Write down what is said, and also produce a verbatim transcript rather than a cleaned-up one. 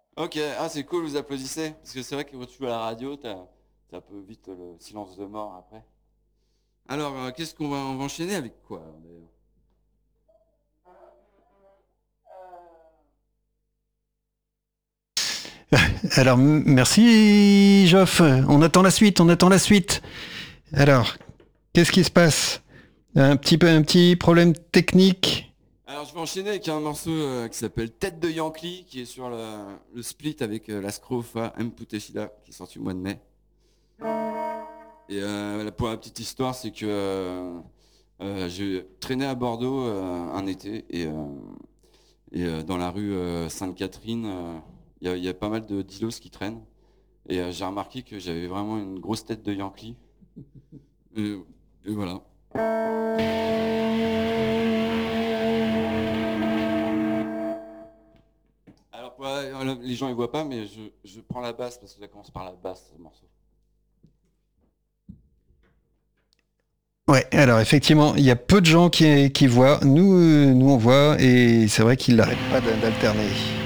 Ok, ah c'est cool, vous applaudissez. Parce que c'est vrai que quand tu joues à la radio, t'as, t'as un peu vite le silence de mort après. Alors, euh, qu'est-ce qu'on va, on va enchaîner avec quoi alors, d'ailleurs? Alors, m- merci, Geoff. On attend la suite, on attend la suite. Alors, qu'est-ce qui se passe? Un petit peu, un petit problème technique. Alors je vais enchaîner avec un morceau euh, qui s'appelle Tête de Yankee, qui est sur le, le split avec euh, la Scrofa M. Puteshida, qui est sorti au mois de mai. Et euh, pour la petite histoire, c'est que euh, euh, j'ai traîné à Bordeaux euh, un été, et, euh, et euh, dans la rue euh, Sainte-Catherine, euh, il y, a- il y a pas mal de dealos qui traînent. Et euh, j'ai remarqué que j'avais vraiment une grosse tête de Yankee. Et, et voilà. Alors, ouais, voilà, les gens ils voient pas, mais je, je prends la basse parce que ça commence par la basse, ce morceau. Ouais, alors effectivement, il y a peu de gens qui, qui voient. Nous, euh, nous on voit et c'est vrai qu'ils n'arrêtent pas d'alterner.